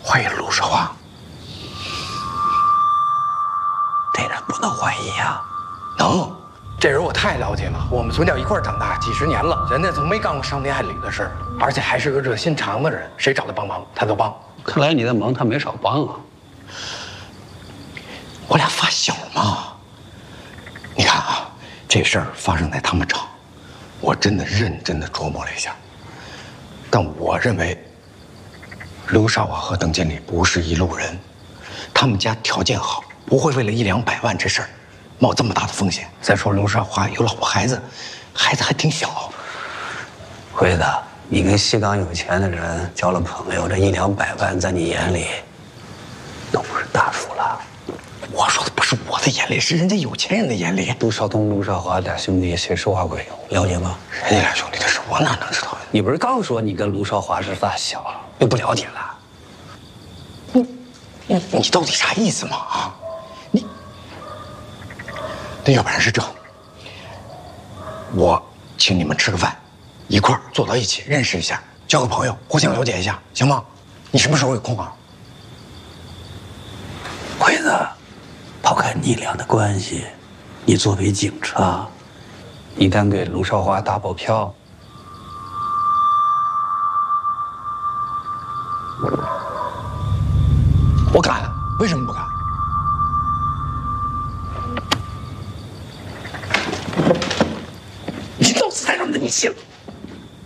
怀疑陆少华？这人不能怀疑呀。能，这人我太了解了，我们从小一块长大几十年了，人家从没干过伤天害理的事儿，而且还是个热心肠的人，谁找他帮忙他都帮。 看来你的忙他没少帮啊。 我俩发小嘛。你看啊，这事儿发生在他们厂，我真的认真的琢磨了一下，但我认为刘少华和邓经理不是一路人，他们家条件好，不会为了100-200万这事儿冒这么大的风险。再说刘少华有老婆孩子，孩子还挺小。 辉子，你跟西港有钱的人交了朋友，这100-200万在你眼里都不是大数了。 我说的不是我的眼里，是人家有钱人的眼里。 陆少东、陆少华俩兄弟谁说话贵，了解吗？ 人家俩兄弟的事，我哪能知道呀？ 你不是刚说你跟陆少华是发小，就不了解了？ 你到底啥意思嘛？啊，那要不然是这，我请你们吃个饭，一块儿坐到一起认识一下，交个朋友，互相了解一下，行吗？你什么时候有空啊？ 辉子，抛开你俩的关系，你作为警察，一旦给陆少华打保票， 我敢，为什么不敢？